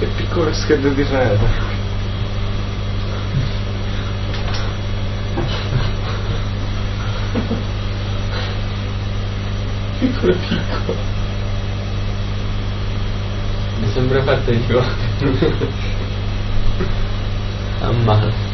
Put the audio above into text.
Che piccolo scheda di rete. Piccolo piccolo. Mi sembra fatto io. Ammazza.